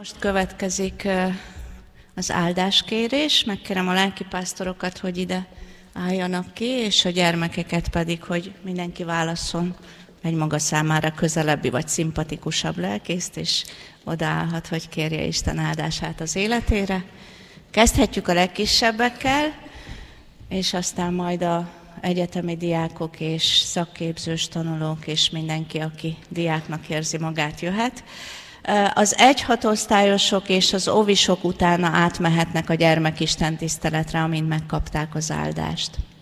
Most következik az áldáskérés. Megkérem a lelkipásztorokat, hogy ide álljanak ki, és a gyermekeket pedig, hogy mindenki válasszon egy maga számára közelebbi vagy szimpatikusabb lelkészt, és odaállhat, hogy kérje Isten áldását az életére. Kezdhetjük a legkisebbekkel, és aztán majd a egyetemi diákok és szakképzős tanulók, és mindenki, aki diáknak érzi magát, jöhet. Az 1-6 osztályosok és az óvisok utána átmehetnek a gyermekisten tiszteletre, amint megkapták az áldást.